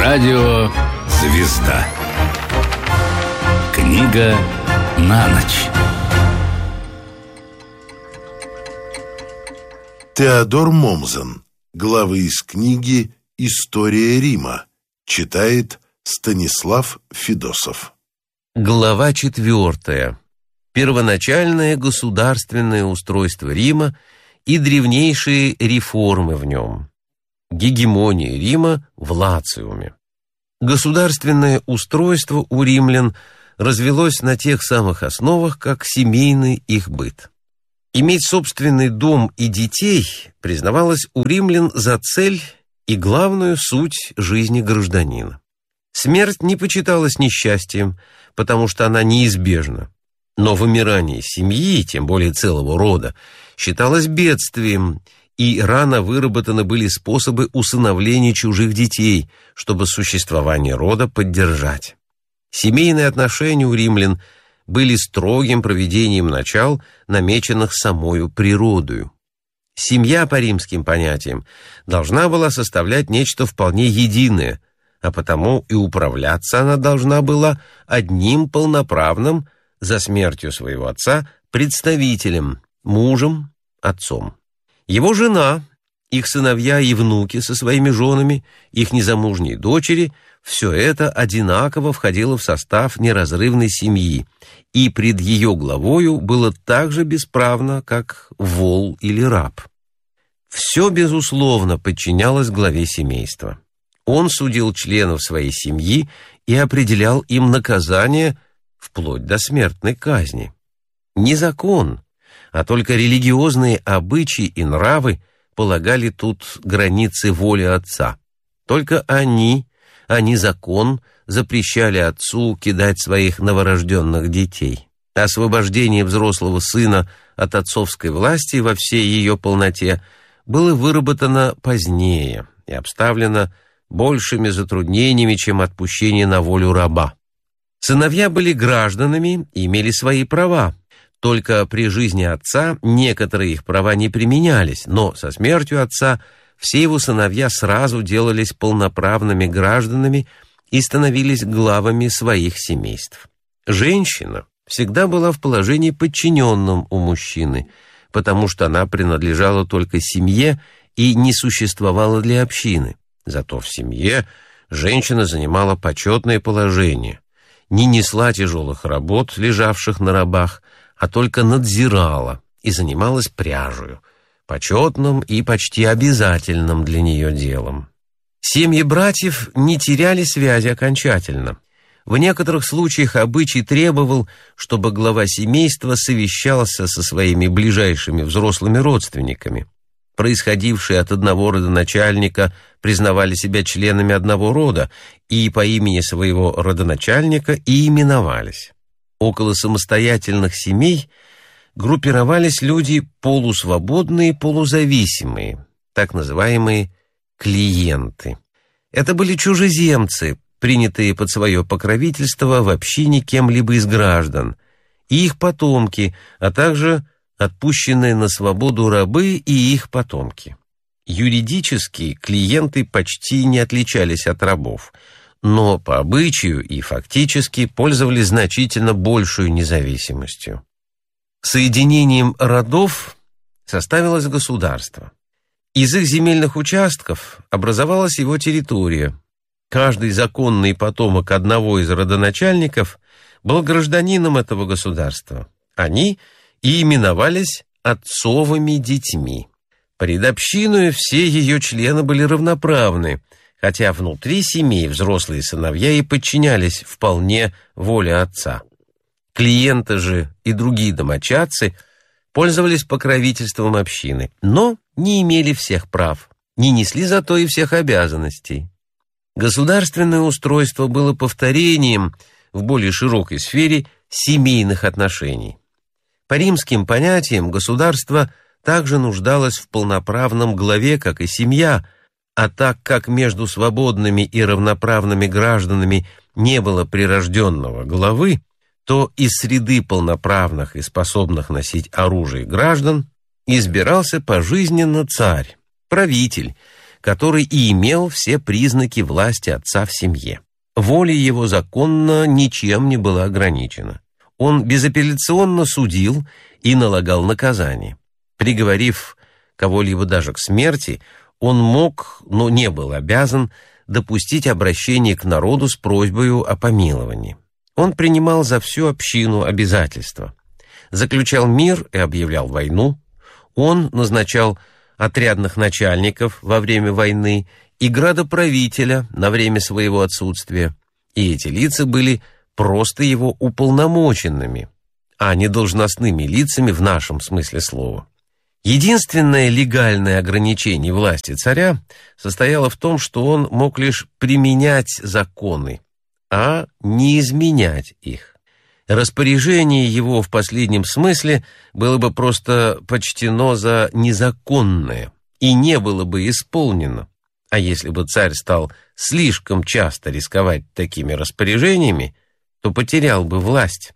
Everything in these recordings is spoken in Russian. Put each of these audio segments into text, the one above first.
Радио «Звезда». Книга на ночь. Теодор Момзен. Главы из книги «История Рима». Читает Станислав Федосов. Глава 4. Первоначальное государственное устройство Рима и древнейшие реформы в нем. Гегемония Рима в Лациуме. Государственное устройство у римлян развелось на тех самых основах, как семейный их быт. Иметь собственный дом и детей признавалось у римлян за цель и главную суть жизни гражданина. Смерть не почиталась несчастьем, потому что она неизбежна. Но вымирание семьи, тем более целого рода, считалось бедствием, и рано выработаны были способы усыновления чужих детей, чтобы существование рода поддержать. Семейные отношения у римлян были строгим проведением начал, намеченных самою природою. Семья, по римским понятиям, должна была составлять нечто вполне единое, а потому и управляться она должна была одним полноправным, за смертью своего отца, представителем, мужем, отцом. Его жена, их сыновья и внуки со своими женами, их незамужние дочери – все это одинаково входило в состав неразрывной семьи, и пред ее главою было так же бесправно, как вол или раб. Все, безусловно, подчинялось главе семейства. Он судил членов своей семьи и определял им наказание вплоть до смертной казни. Не закон, а только религиозные обычаи и нравы полагали тут границы воли отца. Только они, а не закон, запрещали отцу кидать своих новорожденных детей. Освобождение взрослого сына от отцовской власти во всей ее полноте было выработано позднее и обставлено большими затруднениями, чем отпущение на волю раба. Сыновья были гражданами и имели свои права. Только при жизни отца некоторые их права не применялись, но со смертью отца все его сыновья сразу делались полноправными гражданами и становились главами своих семейств. Женщина всегда была в положении подчиненном у мужчины, потому что она принадлежала только семье и не существовала для общины. Зато в семье женщина занимала почетное положение, не несла тяжелых работ, лежавших на рабах, а только надзирала и занималась пряжею, почетным и почти обязательным для нее делом. Семьи братьев не теряли связи окончательно. В некоторых случаях обычай требовал, чтобы глава семейства совещался со своими ближайшими взрослыми родственниками. Происходившие от одного родоначальника признавали себя членами одного рода и по имени своего родоначальника и именовались. Около самостоятельных семей группировались люди полусвободные, полузависимые, так называемые клиенты. Это были чужеземцы, принятые под свое покровительство в общине кем-либо из граждан, и их потомки, а также отпущенные на свободу рабы и их потомки. Юридически клиенты почти не отличались от рабов, но по обычаю и фактически пользовались значительно большей независимостью. Соединением родов составилось государство. Из их земельных участков образовалась его территория. Каждый законный потомок одного из родоначальников был гражданином этого государства. Они и именовались отцовыми детьми. Пред общиною все ее члены были равноправны, хотя внутри семей взрослые сыновья и подчинялись вполне воле отца. Клиенты же и другие домочадцы пользовались покровительством общины, но не имели всех прав, не несли зато и всех обязанностей. Государственное устройство было повторением в более широкой сфере семейных отношений. По римским понятиям государство также нуждалось в полноправном главе, как и семья, а так как между свободными и равноправными гражданами не было прирожденного главы, то из среды полноправных и способных носить оружие граждан избирался пожизненно царь, правитель, который и имел все признаки власти отца в семье. Воля его законно ничем не была ограничена. Он безапелляционно судил и налагал наказание. Приговорив кого-либо даже к смерти, он мог, но не был обязан, допустить обращение к народу с просьбою о помиловании. Он принимал за всю общину обязательства, заключал мир и объявлял войну. Он назначал отрядных начальников во время войны и градоправителя на время своего отсутствия, и эти лица были просто его уполномоченными, а не должностными лицами в нашем смысле слова. Единственное легальное ограничение власти царя состояло в том, что он мог лишь применять законы, а не изменять их. Распоряжение его в последнем смысле было бы просто почтено за незаконное и не было бы исполнено. А если бы царь стал слишком часто рисковать такими распоряжениями, то потерял бы власть.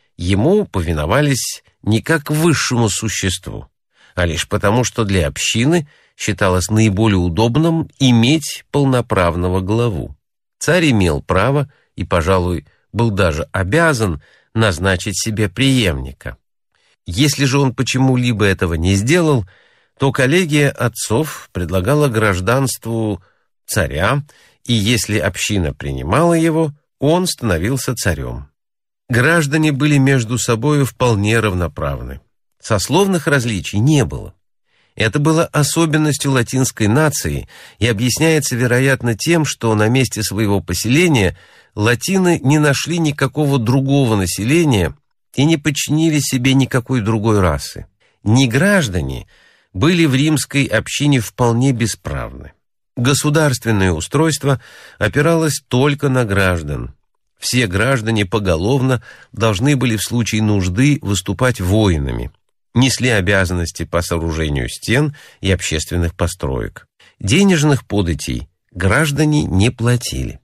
Ему повиновались не как высшему существу, а лишь потому, что для общины считалось наиболее удобным иметь полноправного главу. Царь имел право и, пожалуй, был даже обязан назначить себе преемника. Если же он почему-либо этого не сделал, то коллегия отцов предлагала гражданству царя, и если община принимала его, он становился царем. Граждане были между собою вполне равноправны. Сословных различий не было. Это было особенностью латинской нации и объясняется, вероятно, тем, что на месте своего поселения латины не нашли никакого другого населения и не подчинили себе никакой другой расы. Неграждане были в римской общине вполне бесправны. Государственное устройство опиралось только на граждан. Все граждане поголовно должны были в случае нужды выступать воинами, несли обязанности по сооружению стен и общественных построек. Денежных податей граждане не платили.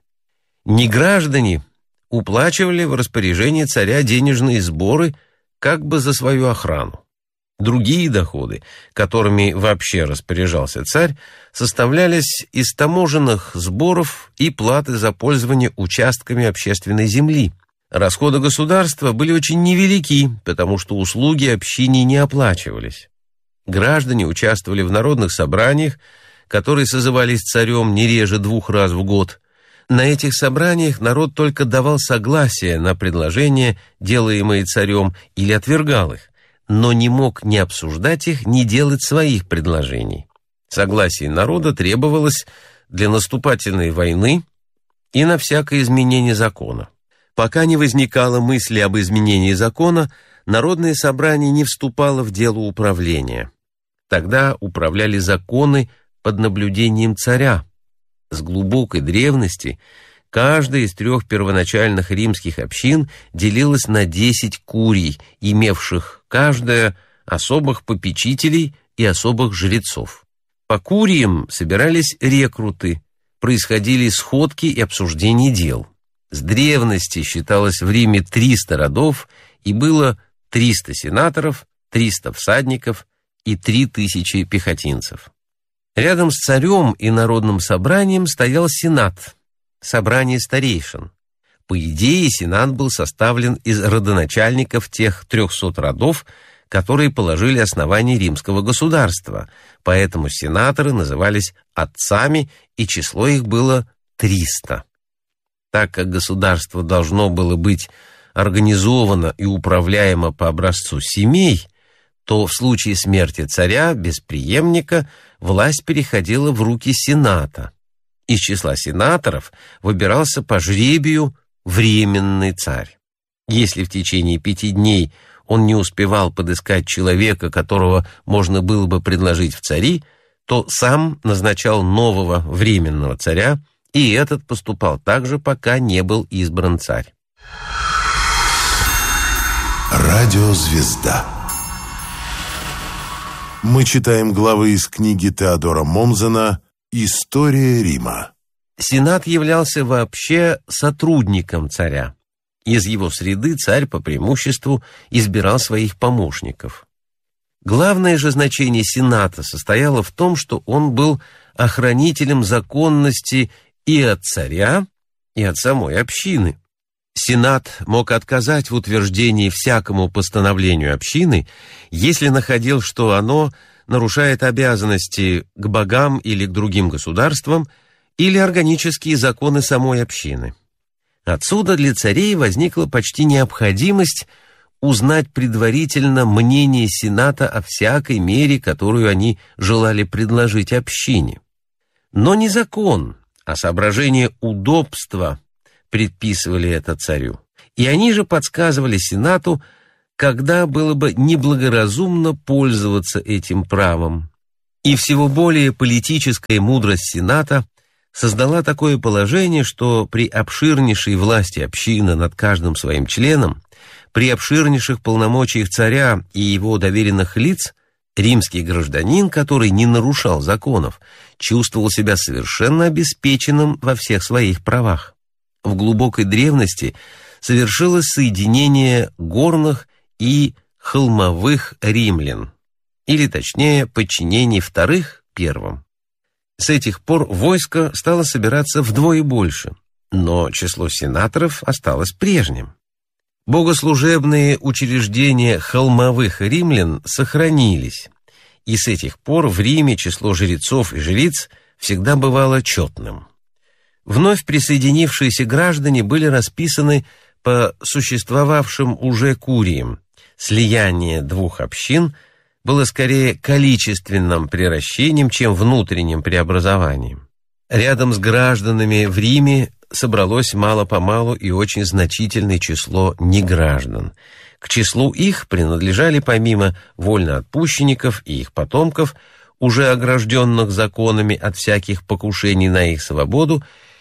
Неграждане уплачивали в распоряжение царя денежные сборы как бы за свою охрану. Другие доходы, которыми вообще распоряжался царь, составлялись из таможенных сборов и платы за пользование участками общественной земли. Расходы государства были очень невелики, потому что услуги общине не оплачивались. Граждане участвовали в народных собраниях, которые созывались царем не реже 2 раз в год. На этих собраниях народ только давал согласие на предложения, делаемые царем, или отвергал их, но не мог ни обсуждать их, ни делать своих предложений. Согласие народа требовалось для наступательной войны и на всякое изменение закона. Пока не возникало мысли об изменении закона, народное собрание не вступало в дело управления. Тогда управляли законы под наблюдением царя. С глубокой древности каждая из 3 первоначальных римских общин делилась на 10 курий, имевших каждая особых попечителей и особых жрецов. По куриям собирались рекруты, происходили сходки и обсуждения дел. С древности считалось в Риме 300 родов, и было 300 сенаторов, 300 всадников и 3000 пехотинцев. Рядом с царем и народным собранием стоял сенат, собрание старейшин. По идее, сенат был составлен из родоначальников тех 300 родов, которые положили основание римского государства, поэтому сенаторы назывались отцами, и число их было 300. Так как государство должно было быть организовано и управляемо по образцу семей, то в случае смерти царя без преемника власть переходила в руки сената. Из числа сенаторов выбирался по жребию временный царь. Если в течение 5 дней он не успевал подыскать человека, которого можно было бы предложить в цари, то сам назначал нового временного царя, и этот поступал так же, пока не был избран царь. Радиозвезда. Мы читаем главы из книги Теодора Момзена «История Рима». Сенат являлся вообще сотрудником царя. Из его среды царь по преимуществу избирал своих помощников. Главное же значение сената состояло в том, что он был охранителем законности и от царя, и от самой общины. Сенат мог отказать в утверждении всякому постановлению общины, если находил, что оно нарушает обязанности к богам или к другим государствам, или органические законы самой общины. Отсюда для царей возникла почти необходимость узнать предварительно мнение Сената о всякой мере, которую они желали предложить общине. Но не закон, а соображение удобства предписывали это царю, и они же подсказывали Сенату, когда было бы неблагоразумно пользоваться этим правом. И всего более политическая мудрость Сената создала такое положение, что при обширнейшей власти общины над каждым своим членом, при обширнейших полномочиях царя и его доверенных лиц, римский гражданин, который не нарушал законов, чувствовал себя совершенно обеспеченным во всех своих правах. В глубокой древности совершилось соединение горных и холмовых римлян, или точнее подчинение вторых первым. С этих пор войско стало собираться вдвое больше, но число сенаторов осталось прежним. Богослужебные учреждения холмовых римлян сохранились, и с этих пор в Риме число жрецов и жриц всегда бывало четным. Вновь присоединившиеся граждане были расписаны по существовавшим уже куриям. Слияние двух общин было скорее количественным приращением, чем внутренним преобразованием. Рядом с гражданами в Риме собралось мало-помалу и очень значительное число неграждан. К числу их принадлежали помимо вольноотпущенников и их потомков, уже огражденных законами от всяких покушений на их свободу,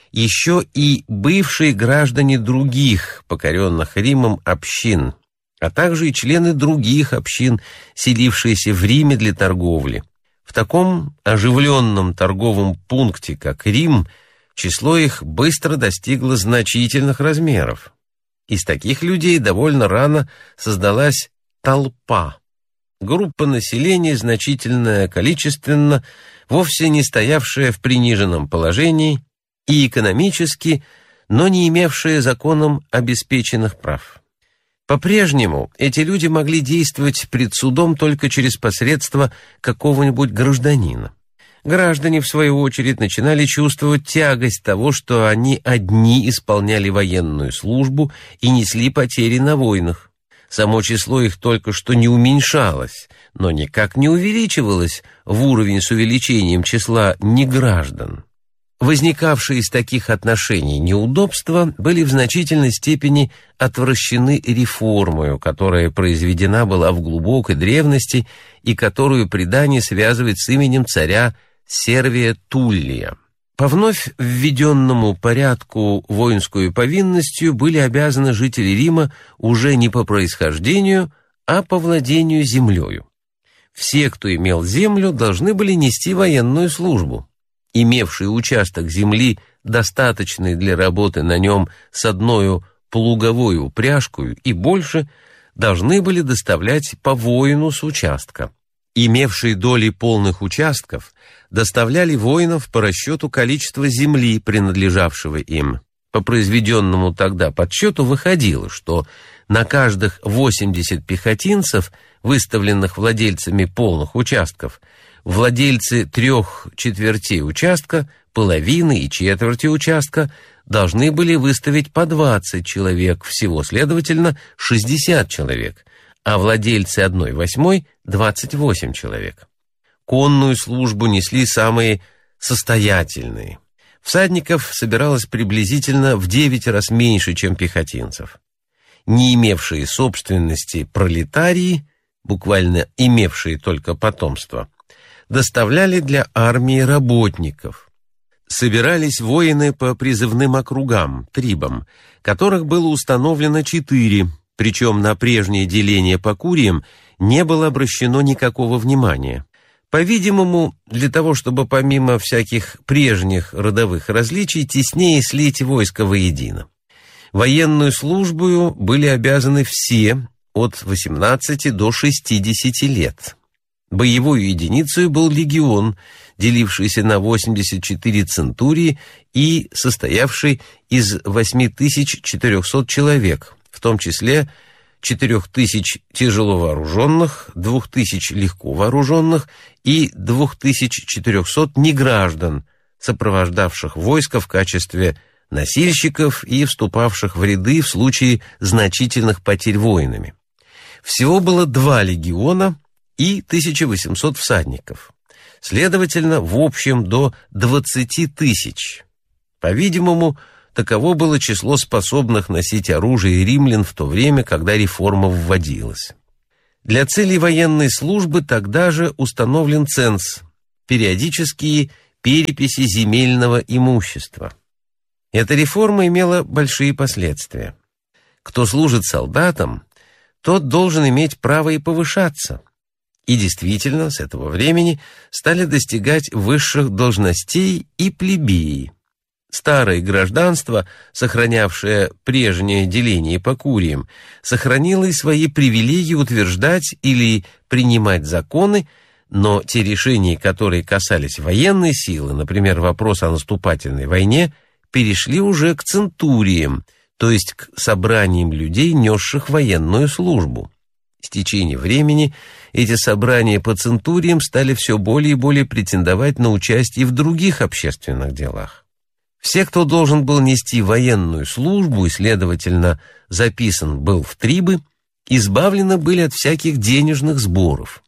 еще и бывшие граждане других покоренных Римом общин, а также и члены других общин, селившиеся в Риме для торговли. В таком оживленном торговом пункте, как Рим, число их быстро достигло значительных размеров. Из таких людей довольно рано создалась толпа, группа населения, значительно количественно, вовсе не стоявшая в приниженном положении и экономически, но не имевшая законом обеспеченных прав. По-прежнему эти люди могли действовать пред судом только через посредство какого-нибудь гражданина. Граждане, в свою очередь, начинали чувствовать тягость того, что они одни исполняли военную службу и несли потери на войнах. Само число их только что не уменьшалось, но никак не увеличивалось в уровень с увеличением числа неграждан. Возникавшие из таких отношений неудобства были в значительной степени отвращены реформою, которая произведена была в глубокой древности и которую предание связывает с именем царя Сервия Туллия. По вновь введенному порядку воинскую повинностью были обязаны жители Рима уже не по происхождению, а по владению землею. Все, кто имел землю, должны были нести военную службу. Имевшие участок земли, достаточный для работы на нем с одною плуговой упряжкою и больше, должны были доставлять по воину с участка. Имевшие доли полных участков доставляли воинов по расчету количества земли, принадлежавшего им. По произведенному тогда подсчету выходило, что на каждых 80 пехотинцев, выставленных владельцами полных участков, владельцы 3/4 участка, половины и четверти участка должны были выставить по 20 человек, всего, следовательно, 60 человек, а владельцы 1/8 – 28 человек. Конную службу несли самые состоятельные. Всадников собиралось приблизительно в 9 раз меньше, чем пехотинцев. Не имевшие собственности пролетарии, буквально имевшие только потомство, доставляли для армии работников. Собирались воины по призывным округам, трибам, которых было установлено 4, причем на прежнее деление по куриям не было обращено никакого внимания. По-видимому, для того, чтобы помимо всяких прежних родовых различий теснее слить войско воедино. Военную службу были обязаны все от 18 до 60 лет. Боевой единицей был легион, делившийся на 84 центурии и состоявший из 8400 человек, в том числе 4000 тяжело вооруженных, 2000 легко вооруженных и 2400 неграждан, сопровождавших войско в качестве носильщиков и вступавших в ряды в случае значительных потерь воинами. Всего было 2 легиона и 1800 всадников. Следовательно, в общем до 20 тысяч. По-видимому, таково было число способных носить оружие римлян в то время, когда реформа вводилась. Для целей военной службы тогда же установлен ценз, периодические переписи земельного имущества. Эта реформа имела большие последствия. Кто служит солдатам, тот должен иметь право и повышаться. И действительно, с этого времени стали достигать высших должностей и плебеи. Старое гражданство, сохранявшее прежнее деление по куриям, сохранило и свои привилегии утверждать или принимать законы, но те решения, которые касались военной силы, например, вопрос о наступательной войне, перешли уже к центуриям, то есть к собраниям людей, несших военную службу. С течением времени эти собрания по центуриям стали все более и более претендовать на участие в других общественных делах. Все, кто должен был нести военную службу и, следовательно, записан был в трибы, избавлены были от всяких денежных сборов.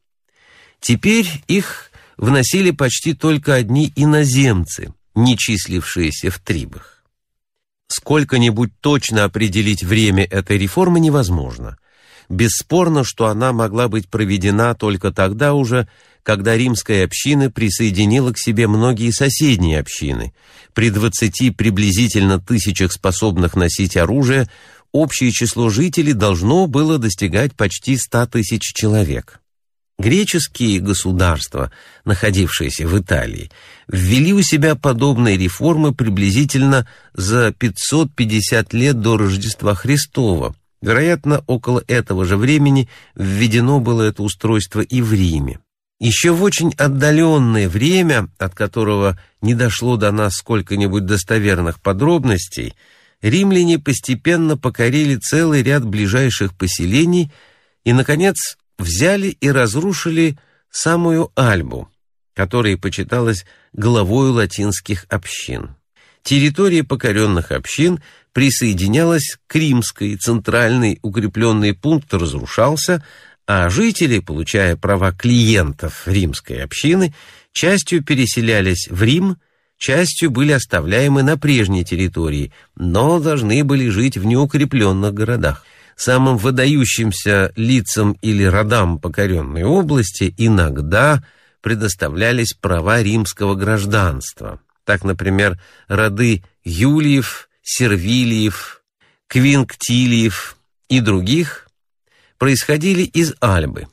Теперь их вносили почти только одни иноземцы, не числившиеся в трибах. Сколько-нибудь точно определить время этой реформы невозможно. Бесспорно, что она могла быть проведена только тогда уже, когда римская община присоединила к себе многие соседние общины. При 20 приблизительно тысячах способных носить оружие общее число жителей должно было достигать почти 100 тысяч человек. Греческие государства, находившиеся в Италии, ввели у себя подобные реформы приблизительно за 550 лет до Рождества Христова. Вероятно, около этого же времени введено было это устройство и в Риме. Еще в очень отдаленное время, от которого не дошло до нас сколько-нибудь достоверных подробностей, римляне постепенно покорили целый ряд ближайших поселений и, наконец, взяли и разрушили самую Альбу, которая почиталась главою латинских общин. Территория покоренных общин присоединялась к римской, центральный укрепленный пункт разрушался, а жители, получая права клиентов римской общины, частью переселялись в Рим, частью были оставляемы на прежней территории, но должны были жить в неукрепленных городах. Самым выдающимся лицам или родам покоренной области иногда предоставлялись права римского гражданства. Так, например, роды Юлиев, Сервилиев, Квинктилиев и других происходили из Альбы.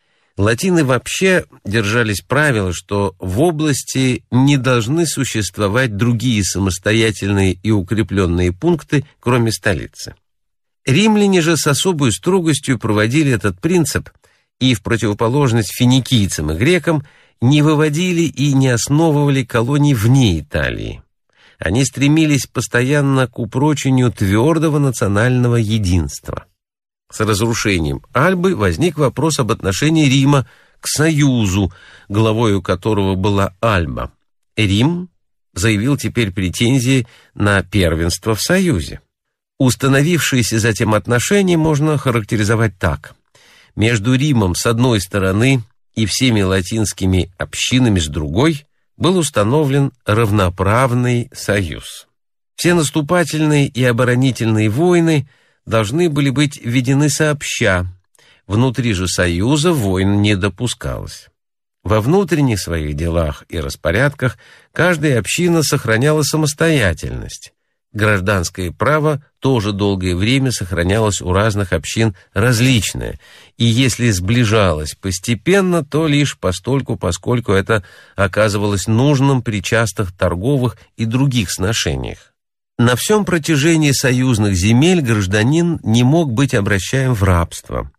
Латины вообще держались правила, что в области не должны существовать другие самостоятельные и укрепленные пункты, кроме столицы. Римляне же с особой строгостью проводили этот принцип и, в противоположность финикийцам и грекам, не выводили и не основывали колоний вне Италии. Они стремились постоянно к упрочению твердого национального единства. С разрушением Альбы возник вопрос об отношении Рима к союзу, главою которого была Альба. Рим заявил теперь претензии на первенство в союзе. Установившиеся затем отношения можно характеризовать так. Между Римом с одной стороны и всеми латинскими общинами с другой был установлен равноправный союз. Все наступательные и оборонительные войны должны были быть ведены сообща. Внутри же союза войн не допускалось. Во внутренних своих делах и распорядках каждая община сохраняла самостоятельность. Гражданское право тоже долгое время сохранялось у разных общин различное, и если сближалось постепенно, то лишь постольку, поскольку это оказывалось нужным при частых торговых и других сношениях. На всем протяжении союзных земель гражданин не мог быть обращаем в рабство.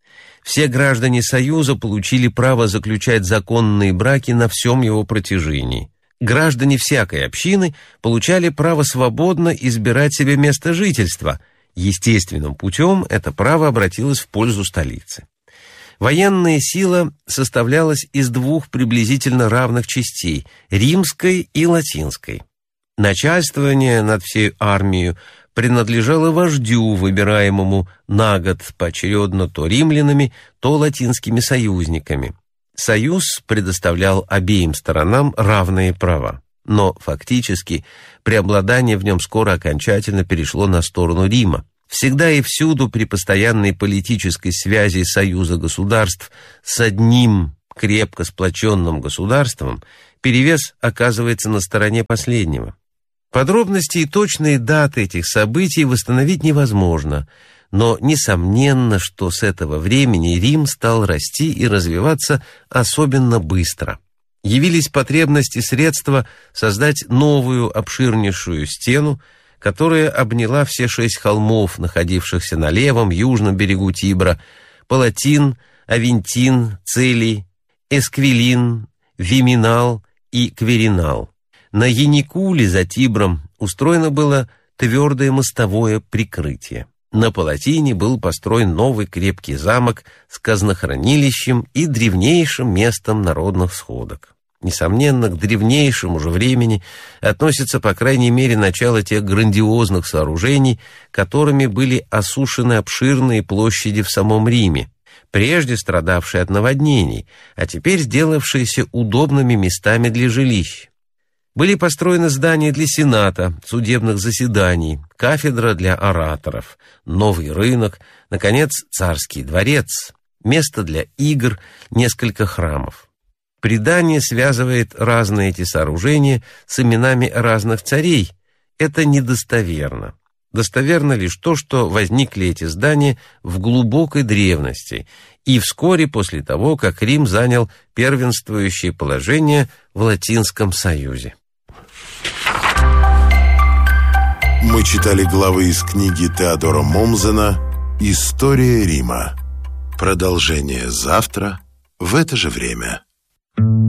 Все граждане Союза получили право заключать законные браки на всем его протяжении. Граждане всякой общины получали право свободно избирать себе место жительства. Естественным путем это право обратилось в пользу столицы. Военная сила составлялась из двух приблизительно равных частей – римской и латинской. Начальствование над всей армией принадлежало вождю, выбираемому на год поочередно то римлянами, то латинскими союзниками. Союз предоставлял обеим сторонам равные права, но фактически преобладание в нем скоро окончательно перешло на сторону Рима. Всегда и всюду при постоянной политической связи союза государств с одним крепко сплоченным государством перевес оказывается на стороне последнего. Подробности и точные даты этих событий восстановить невозможно, но несомненно, что с этого времени Рим стал расти и развиваться особенно быстро. Явились потребность и средства создать новую обширнейшую стену, которая обняла все 6 холмов, находившихся на левом, южном берегу Тибра: Палатин, Авентин, Целий, Эсквилин, Виминал и Кверинал. На Яникуле за Тибром устроено было твердое мостовое прикрытие. На Палатине был построен новый крепкий замок с казнохранилищем и древнейшим местом народных сходок. Несомненно, к древнейшему же времени относится, по крайней мере, начало тех грандиозных сооружений, которыми были осушены обширные площади в самом Риме, прежде страдавшие от наводнений, а теперь сделавшиеся удобными местами для жилищ. Были построены здания для сената, судебных заседаний, кафедра для ораторов, новый рынок, наконец, царский дворец, место для игр, несколько храмов. Предание связывает разные эти сооружения с именами разных царей. Это недостоверно. Достоверно лишь то, что возникли эти здания в глубокой древности и вскоре после того, как Рим занял первенствующее положение в Латинском Союзе. Мы читали главы из книги Теодора Момзена «История Рима». Продолжение завтра в это же время.